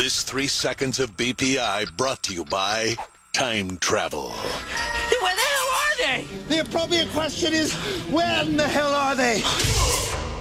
This 3 seconds of BPI brought to you by Time Travel. Where the hell are they? The appropriate question is, where in the hell are they?